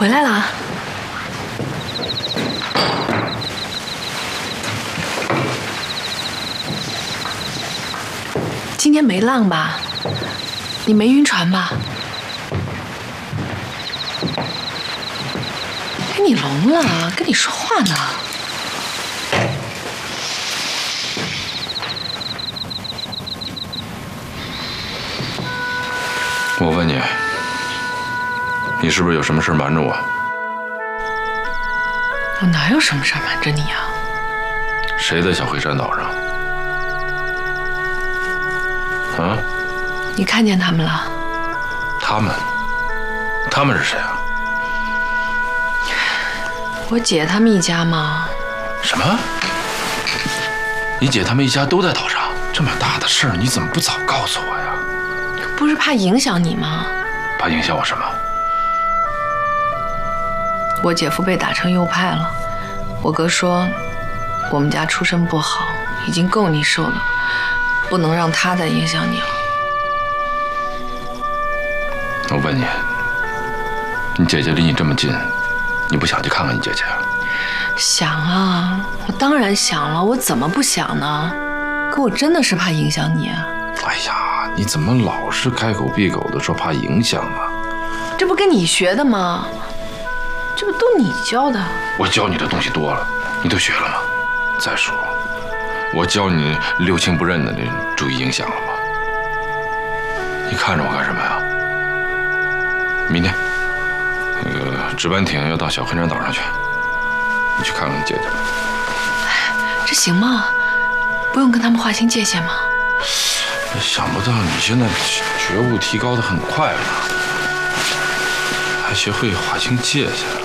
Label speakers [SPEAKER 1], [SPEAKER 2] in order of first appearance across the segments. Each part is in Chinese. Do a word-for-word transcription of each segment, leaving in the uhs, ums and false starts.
[SPEAKER 1] 回来了。今天没浪吧？你没晕船吧？哎，你聋了？跟你说话呢。
[SPEAKER 2] 我问你，你是不是有什么事瞒着我？
[SPEAKER 1] 我哪有什么事瞒着你啊？
[SPEAKER 2] 谁在小黑山岛上？啊？
[SPEAKER 1] 你看见他们了？
[SPEAKER 2] 他们？他们是谁啊？
[SPEAKER 1] 我姐他们一家嘛。
[SPEAKER 2] 什么？你姐他们一家都在岛上？这么大的事儿，你怎么不早告诉我呀？
[SPEAKER 1] 不是怕影响你吗？
[SPEAKER 2] 怕影响我什么？
[SPEAKER 1] 我姐夫被打成右派了，我哥说我们家出身不好，已经够你受了，不能让他再影响你了。
[SPEAKER 2] 我问你，你姐姐离你这么近，你不想去看看你姐姐啊？
[SPEAKER 1] 想啊，我当然想了，我怎么不想呢？可我真的是怕影响你啊。
[SPEAKER 2] 哎呀，你怎么老是开口闭口的说怕影响啊？
[SPEAKER 1] 这不跟你学的吗？这不都你教的？
[SPEAKER 2] 我教你的东西多了，你都学了吗？再说，我教你六亲不认的，你注意影响了吗？你看着我干什么呀？明天那个值班艇要到小黑山岛上去，你去看看你姐姐吧。
[SPEAKER 1] 这行吗？不用跟他们划清界限吗？
[SPEAKER 2] 想不到你现在觉悟提高得很快呢，还学会划清界限了。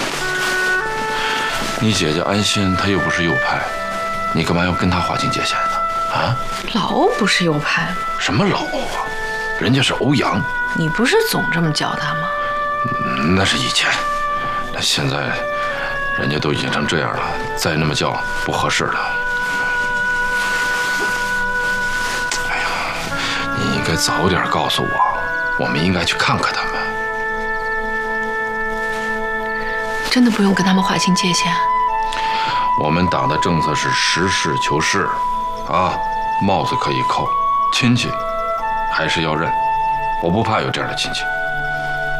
[SPEAKER 2] 你姐姐安心，她又不是右派，你干嘛要跟她划清界限呢？啊？
[SPEAKER 1] 老欧不是右派吗？
[SPEAKER 2] 什么老欧啊？人家是欧阳。
[SPEAKER 1] 你不是总这么叫他吗？
[SPEAKER 2] 嗯，那是以前，那现在人家都已经成这样了，再那么叫不合适了。哎呀，你应该早点告诉我，我们应该去看看他们。
[SPEAKER 1] 真的不用跟他们划清界限？
[SPEAKER 2] 我们党的政策是实事求是，啊，帽子可以扣，亲戚还是要认。我不怕有这样的亲戚。